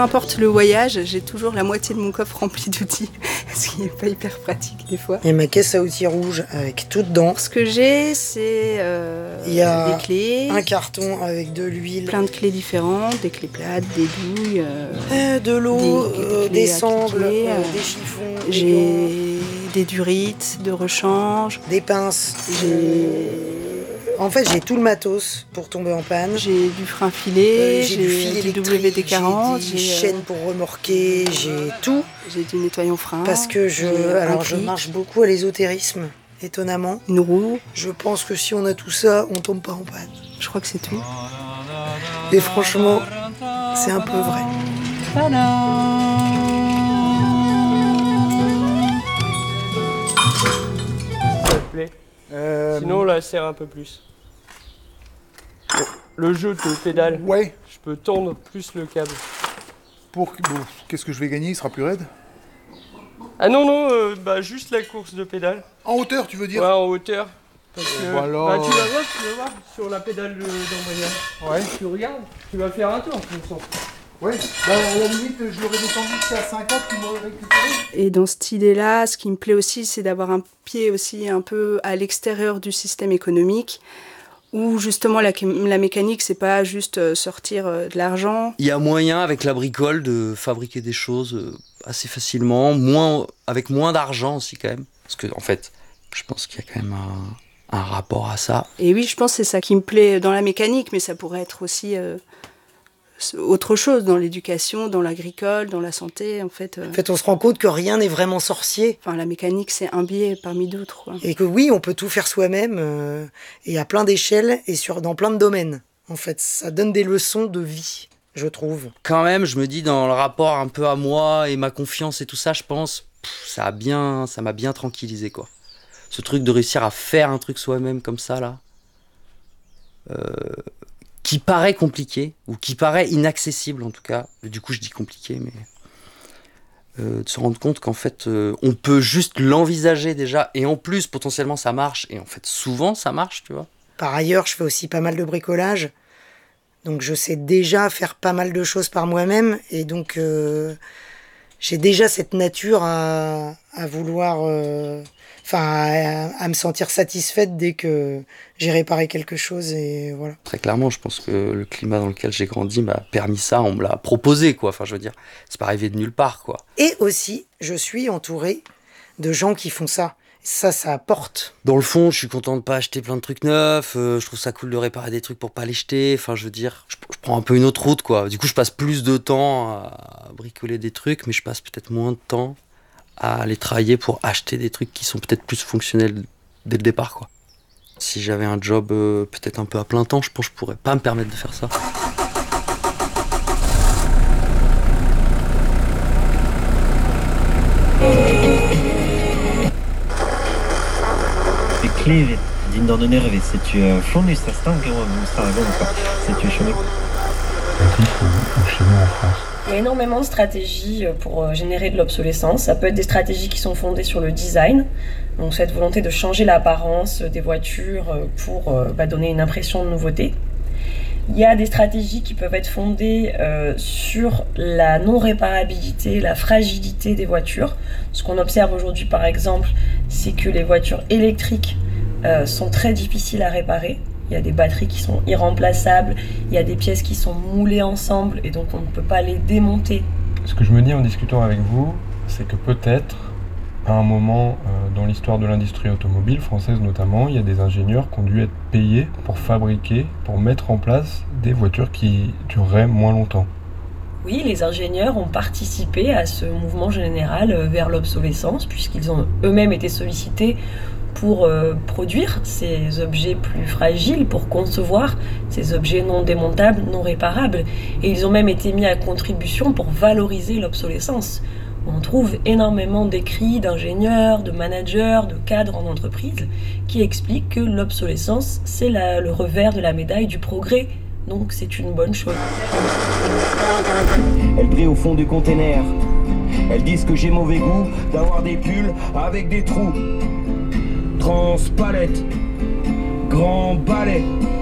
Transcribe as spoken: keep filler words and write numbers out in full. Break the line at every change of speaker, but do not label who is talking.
importe le voyage, j'ai toujours la moitié de mon coffre rempli d'outils, ce qui n'est pas hyper pratique des fois.
Il y a ma caisse à outils rouge avec tout dedans.
Ce que j'ai, c'est euh,
Il y a
des clés,
un carton avec de l'huile,
plein de clés différentes, des clés plates, des douilles, euh,
euh, de l'eau,
des,
euh,
des,
des sangles,
appliquées,
euh,
euh,
des chiffons,
j'ai des durites de rechange,
des pinces.
j'ai...
En fait, j'ai tout le matos pour tomber en panne.
J'ai du frein filé,
Euh, j'ai du fil
j'ai du
électrique,
W D quarante,
j'ai des
j'ai,
chaînes
euh,
pour remorquer, j'ai tout.
j'ai du nettoyant frein.
Parce que je,
j'ai un
alors je
clic,
marche beaucoup à l'ésotérisme, étonnamment.
une roue.
Je pense que si on a tout ça, on tombe pas en panne.
Je crois que c'est tout.
Et franchement, c'est un peu vrai.
Ça te plaît.
Euh,
Sinon, on la serre un peu plus. Le jeu de pédale,
Ouais.
je peux tendre plus le câble.
Pour bon, qu'est-ce que je vais gagner? Il sera plus raide.
Ah non, non, euh, bah juste la course de pédale.
En hauteur, tu veux dire?
Ouais, en hauteur. Parce que,
Bon, alors,
bah, tu vas
euh,
voir, tu vas voir, sur la pédale de- d'embrayage.
Ouais.
Tu regardes, tu vas faire un tour, de toute façon.
Ouais. Bah, à la limite, je l'aurais descendu jusqu'à cinquante, tu m'aurais récupéré.
Et dans cette idée-là, ce qui me plaît aussi, c'est d'avoir un pied aussi un peu à l'extérieur du système économique, où justement la, la mécanique, c'est pas juste euh, sortir euh, de l'argent.
Il y a moyen avec la bricole de fabriquer des choses euh, assez facilement, moins, avec moins d'argent aussi quand même. Parce que en fait, je pense qu'il y a quand même un, un rapport à ça.
Et oui, je pense que c'est ça qui me plaît dans la mécanique, mais ça pourrait être aussi euh, autre chose dans l'éducation, dans l'agricole, dans la santé, en fait. Euh.
En fait, on se rend compte que rien n'est vraiment sorcier.
Enfin, la mécanique, c'est un biais parmi d'autres, quoi.
Et que oui, on peut tout faire soi-même, euh, et à plein d'échelles, et sur, dans plein de domaines. En fait, ça donne des leçons de vie, je trouve.
Quand même, je me dis dans le rapport un peu à moi et ma confiance et tout ça, je pense, pff, ça a bien, ça m'a bien tranquillisé quoi. Ce truc de réussir à faire un truc soi-même comme ça là, euh, qui paraît compliqué ou qui paraît inaccessible en tout cas. Du coup, je dis compliqué, mais euh, de se rendre compte qu'en fait, euh, on peut juste l'envisager déjà et en plus potentiellement ça marche et en fait souvent ça marche, tu vois.
Par ailleurs, je fais aussi pas mal de bricolage. Donc je sais déjà faire pas mal de choses par moi-même. Et donc euh, j'ai déjà cette nature à, à vouloir... Enfin, euh, à, à me sentir satisfaite dès que j'ai réparé quelque chose. Et voilà.
Très clairement, je pense que le climat dans lequel j'ai grandi m'a permis ça. On me l'a proposé, quoi. Enfin, je veux dire, c'est pas arrivé de nulle part, quoi.
Et aussi, je suis entouré de gens qui font ça. Ça, ça apporte.
Dans le fond, je suis content de pas acheter plein de trucs neufs. Euh, je trouve ça cool de réparer des trucs pour pas les jeter. Enfin, je veux dire, je, je prends un peu une autre route, quoi. Du coup, je passe plus de temps à bricoler des trucs, mais je passe peut-être moins de temps à aller travailler pour acheter des trucs qui sont peut-être plus fonctionnels dès le départ, quoi. Si j'avais un job euh, peut-être un peu à plein temps, je pense que je pourrais pas me permettre de faire ça.
Klivet, din d'ordonner c'est-tu euh, fournu ça c'est un gros c'est-tu chemin.
Chez nous en France.
Il y a énormément de stratégies pour générer de l'obsolescence. Ça peut être des stratégies qui sont fondées sur le design, donc cette volonté de changer l'apparence des voitures pour bah, donner une impression de nouveauté. Il y a des stratégies qui peuvent être fondées euh, sur la non-réparabilité, la fragilité des voitures. Ce qu'on observe aujourd'hui par exemple, c'est que les voitures électriques euh, sont très difficiles à réparer. Il y a des batteries qui sont irremplaçables, il y a des pièces qui sont moulées ensemble et donc on ne peut pas les démonter.
Ce que je me dis en discutant avec vous, c'est que peut-être, à un moment euh, dans l'histoire de l'industrie automobile française notamment, il y a des ingénieurs qui ont dû être payés pour fabriquer, pour mettre en place des voitures qui dureraient moins longtemps.
Oui, les ingénieurs ont participé à ce mouvement général vers l'obsolescence puisqu'ils ont eux-mêmes été sollicités pour euh, produire ces objets plus fragiles, pour concevoir ces objets non démontables, non réparables. Et ils ont même été mis à contribution pour valoriser l'obsolescence. On trouve énormément d'écrits d'ingénieurs, de managers, de cadres en entreprise qui expliquent que l'obsolescence, c'est la, le revers de la médaille du progrès. Donc c'est une bonne chose.
Elles brillent au fond du container. Elles disent que j'ai mauvais goût d'avoir des pulls avec des trous. Transpalette, grand balai.